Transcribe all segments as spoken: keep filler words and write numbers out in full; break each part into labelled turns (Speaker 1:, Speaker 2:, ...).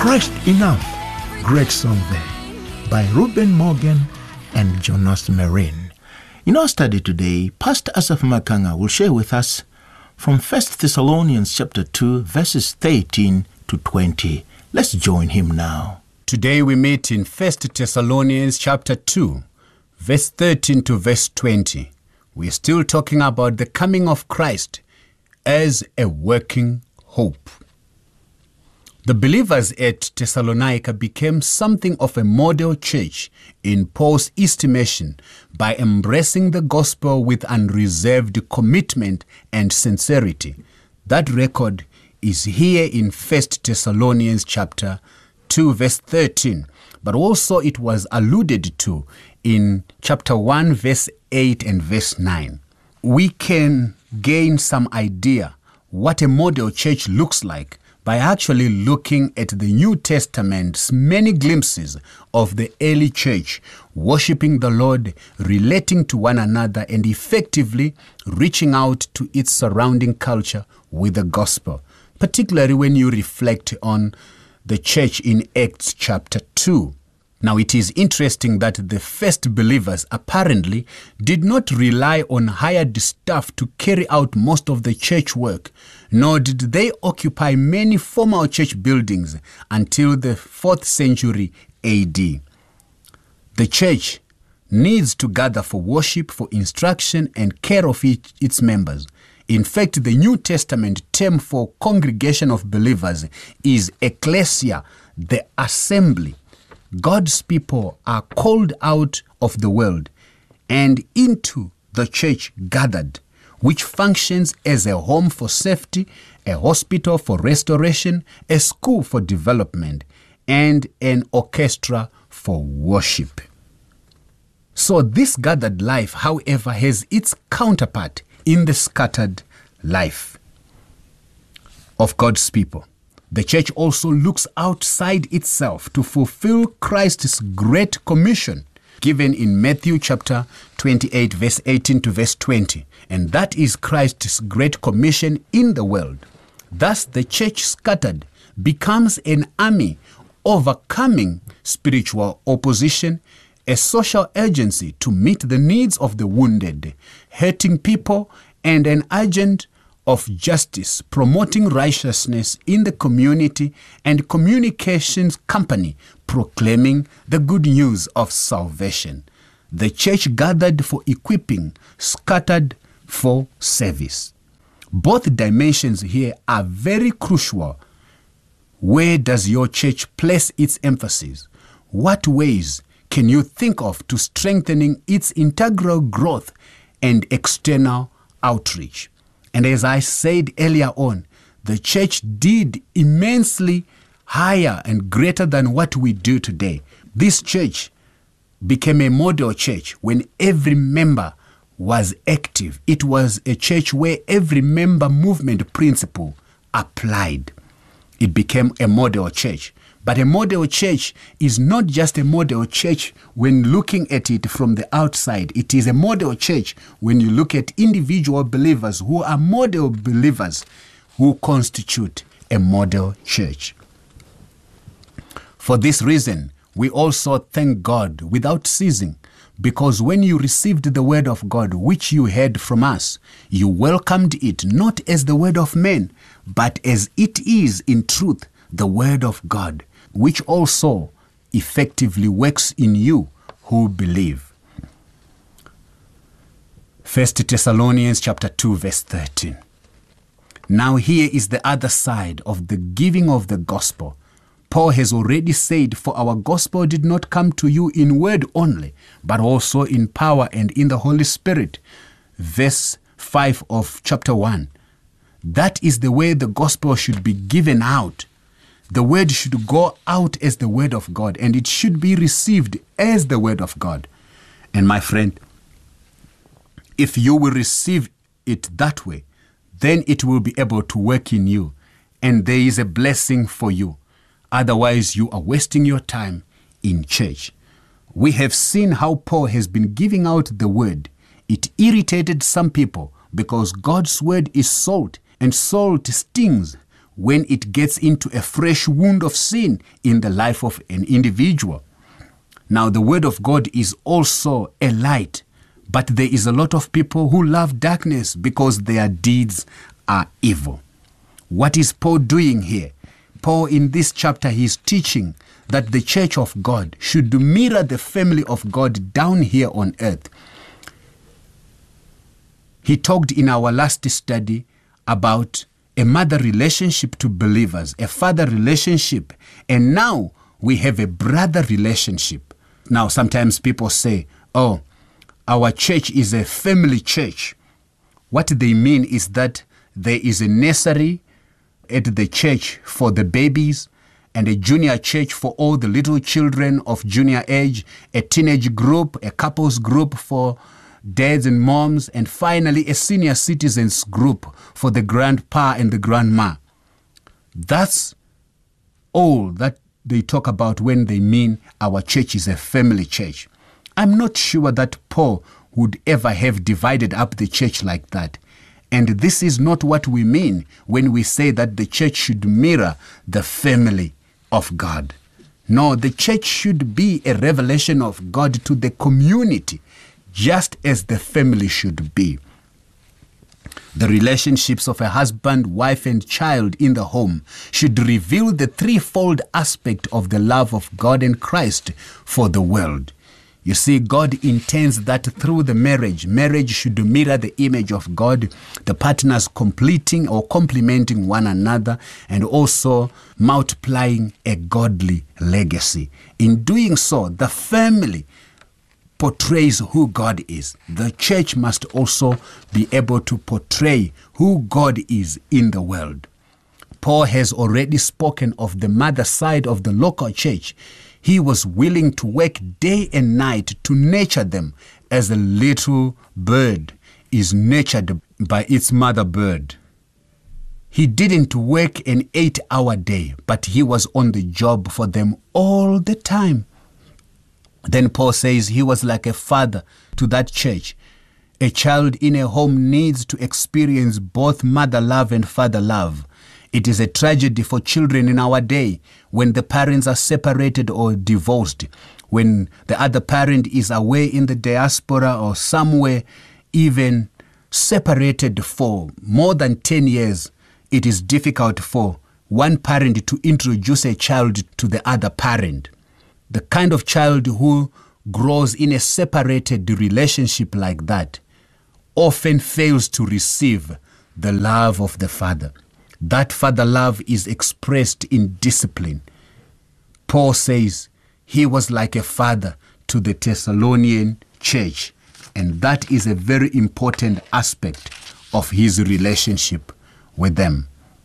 Speaker 1: Christ Enough. Great song there by Reuben Morgan and Jonas Marine. In our study today, Pastor Asaph Makanga will share with us from First Thessalonians chapter two, verses thirteen to twenty. Let's join him now.
Speaker 2: Today we meet in First Thessalonians chapter two, verse thirteen to verse twenty. We're still talking about the coming of Christ as a working hope. The believers at Thessalonica became something of a model church in Paul's estimation by embracing the gospel with unreserved commitment and sincerity. That record is here in First Thessalonians chapter two, verse thirteen, but also it was alluded to in chapter one, verse eight and verse nine. We can gain some idea what a model church looks like by actually looking at the New Testament's many glimpses of the early church, worshiping the Lord, relating to one another, and effectively reaching out to its surrounding culture with the gospel, particularly when you reflect on the church in Acts chapter two. Now, it is interesting that the first believers apparently did not rely on hired staff to carry out most of the church work, nor did they occupy many formal church buildings until the fourth century A D. The church needs to gather for worship, for instruction, and care of it, its members. In fact, the New Testament term for congregation of believers is ecclesia, the assembly. God's people are called out of the world and into the church gathered, which functions as a home for safety, a hospital for restoration, a school for development, and an orchestra for worship. So this gathered life, however, has its counterpart in the scattered life of God's people. The church also looks outside itself to fulfill Christ's great commission given in Matthew chapter twenty-eight, verse eighteen to verse twenty. And that is Christ's great commission in the world. Thus, the church scattered becomes an army overcoming spiritual opposition, a social agency to meet the needs of the wounded, hurting people, and an agent of justice, promoting righteousness in the community, and communications company proclaiming the good news of salvation. The church gathered for equipping, scattered for service. Both dimensions here are very crucial. Where does your church place its emphasis? What ways can you think of to strengthening its integral growth and external outreach? And as I said earlier on, the church did immensely higher and greater than what we do today. This church became a model church when every member was active. It was a church where every member movement principle applied. It became a model church. But a model church is not just a model church when looking at it from the outside. It is a model church when you look at individual believers who are model believers who constitute a model church. For this reason, we also thank God without ceasing, because when you received the word of God, which you heard from us, you welcomed it not as the word of men, but as it is in truth, the word of God, which also effectively works in you who believe. First Thessalonians chapter two, verse thirteen. Now here is the other side of the giving of the gospel. Paul has already said, for our gospel did not come to you in word only, but also in power and in the Holy Spirit. Verse five of chapter one. That is the way the gospel should be given out. The word should go out as the word of God, and it should be received as the word of God. And my friend, if you will receive it that way, then it will be able to work in you, and there is a blessing for you. Otherwise, you are wasting your time in church. We have seen how Paul has been giving out the word. It irritated some people because God's word is salt, and salt stings when it gets into a fresh wound of sin in the life of an individual. Now, the Word of God is also a light, but there is a lot of people who love darkness because their deeds are evil. What is Paul doing here? Paul, in this chapter, he is teaching that the church of God should mirror the family of God down here on earth. He talked in our last study about a mother relationship to believers, a father relationship, and now we have a brother relationship. Now, sometimes people say, oh, our church is a family church. What they mean is that there is a nursery at the church for the babies, and a junior church for all the little children of junior age, a teenage group, a couples group for dads and moms, and finally a senior citizens group for the grandpa and the grandma. That's all that they talk about when they mean our church is a family church. I'm not sure that Paul would ever have divided up the church like that. And this is not what we mean when we say that the church should mirror the family of God. No, the church should be a revelation of God to the community, just as the family should be. The relationships of a husband, wife, and child in the home should reveal the threefold aspect of the love of God and Christ for the world. You see, God intends that through the marriage, marriage should mirror the image of God, the partners completing or complementing one another, and also multiplying a godly legacy. In doing so, the family portrays who God is. The church must also be able to portray who God is in the world. Paul has already spoken of the mother side of the local church. He was willing to work day and night to nurture them as a little bird is nurtured by its mother bird. He didn't work an eight-hour day, but he was on the job for them all the time. Then Paul says he was like a father to that church. A child in a home needs to experience both mother love and father love. It is a tragedy for children in our day when the parents are separated or divorced, when the other parent is away in the diaspora or somewhere, even separated for more than ten years. It is difficult for one parent to introduce a child to the other parent. The kind of child who grows in a separated relationship like that often fails to receive the love of the father. That father love is expressed in discipline. Paul says he was like a father to the Thessalonian church, and that is a very important aspect of his relationship with them.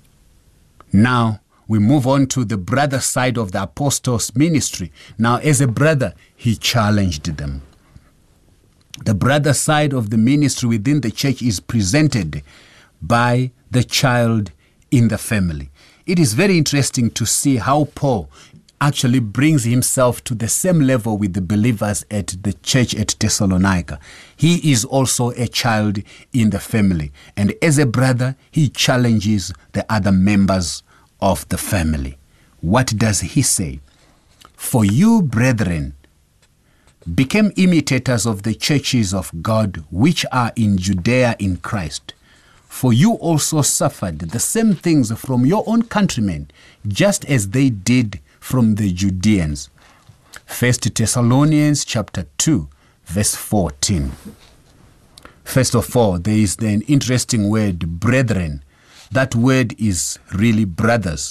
Speaker 2: Now, we move on to the brother side of the apostles' ministry. Now, as a brother, he challenged them. The brother side of the ministry within the church is presented by the child in the family. It is very interesting to see how Paul actually brings himself to the same level with the believers at the church at Thessalonica. He is also a child in the family, and as a brother, he challenges the other members of the family. What does he say? For you, brethren, became imitators of the churches of God which are in Judea in Christ. For you also suffered the same things from your own countrymen, just as they did from the Judeans. First Thessalonians chapter two, verse fourteen. First of all, there is an interesting word, brethren. That word is really brothers.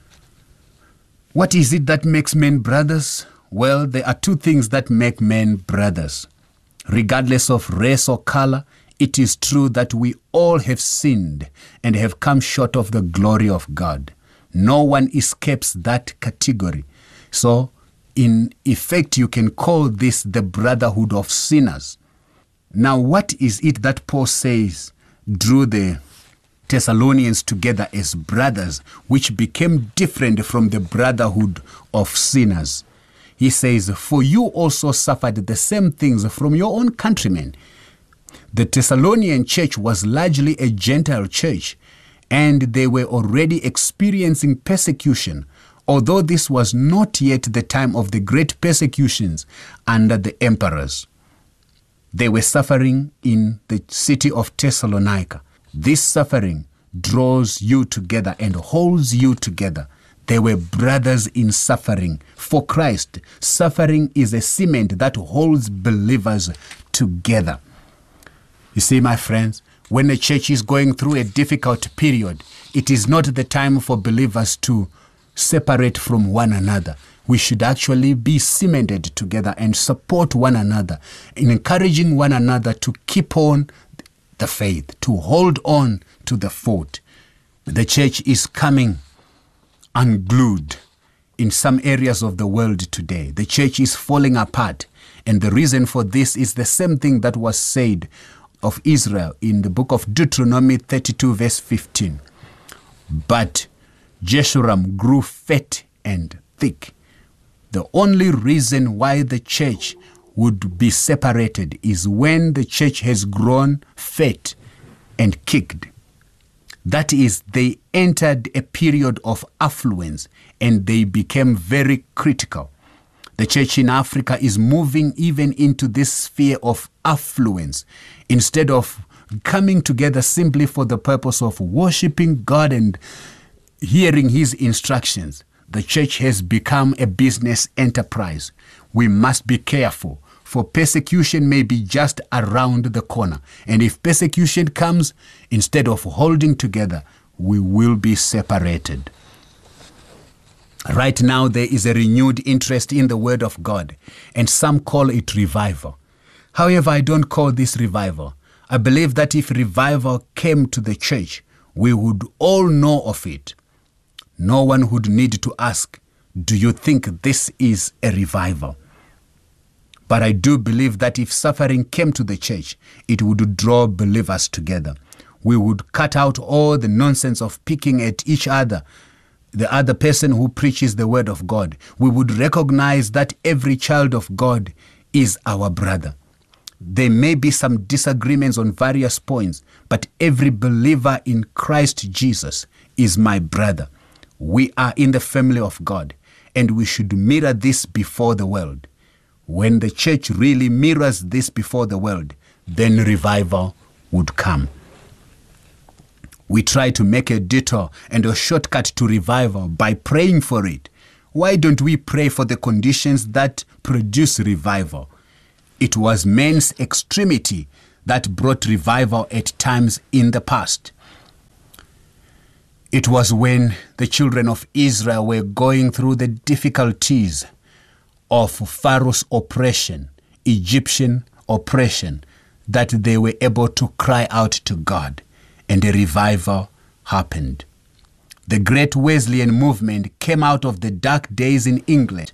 Speaker 2: What is it that makes men brothers? Well, there are two things that make men brothers. Regardless of race or color, it is true that we all have sinned and have come short of the glory of God. No one escapes that category. So, in effect, you can call this the brotherhood of sinners. Now, what is it that Paul says drew the Thessalonians together as brothers, which became different from the brotherhood of sinners? He says, for you also suffered the same things from your own countrymen. The Thessalonian church was largely a Gentile church, and they were already experiencing persecution, although this was not yet the time of the great persecutions under the emperors. They were suffering in the city of Thessalonica. This suffering draws you together and holds you together. They were brothers in suffering. For Christ, suffering is a cement that holds believers together. You see, my friends, when the church is going through a difficult period, it is not the time for believers to separate from one another. We should actually be cemented together and support one another, in encouraging one another to keep on the faith, to hold on to the fort. The church is coming unglued in some areas of the world today. The church is falling apart, and the reason for this is the same thing that was said of Israel in the book of Deuteronomy thirty-two verse fifteen. But Jeshurun grew fat and thick. The only reason why the church would be separated is when the church has grown fat and kicked. That is, they entered a period of affluence and they became very critical. The church in Africa is moving even into this sphere of affluence instead of coming together simply for the purpose of worshiping God and hearing His instructions. The church has become a business enterprise. We must be careful, for persecution may be just around the corner. And if persecution comes, instead of holding together, we will be separated. Right now, there is a renewed interest in the Word of God, and some call it revival. However, I don't call this revival. I believe that if revival came to the church, we would all know of it. No one would need to ask, do you think this is a revival? But I do believe that if suffering came to the church, it would draw believers together. We would cut out all the nonsense of picking at each other, the other person who preaches the word of God. We would recognize that every child of God is our brother. There may be some disagreements on various points, but every believer in Christ Jesus is my brother. We are in the family of God, and we should mirror this before the world. When the church really mirrors this before the world, then revival would come. We try to make a detour and a shortcut to revival by praying for it. Why don't we pray for the conditions that produce revival? It was man's extremity that brought revival at times in the past. It was when the children of Israel were going through the difficulties of Pharaoh's oppression, Egyptian oppression, that they were able to cry out to God, and a revival happened. The great Wesleyan movement came out of the dark days in England.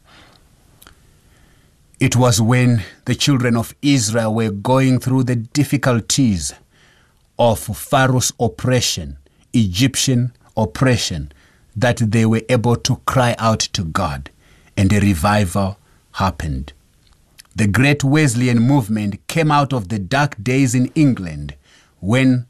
Speaker 2: It was when the children of Israel were going through the difficulties of Pharaoh's oppression, Egyptian oppression, that they were able to cry out to God, and a revival happened. The great Wesleyan movement came out of the dark days in England when